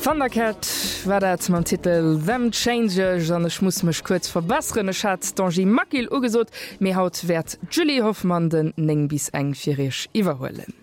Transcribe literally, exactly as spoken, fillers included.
Thundercat war dat man Titel Them Changes an ich muss mech kurz verbasseren Schatz Dangi Makil ugesot mé haut werd Julie Hoffmann den neng bis eng firich iwwerhollen.